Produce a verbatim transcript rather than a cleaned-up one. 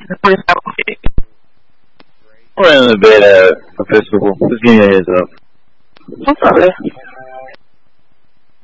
We're in the beta, a festival. Just give me a heads up. What's up, man?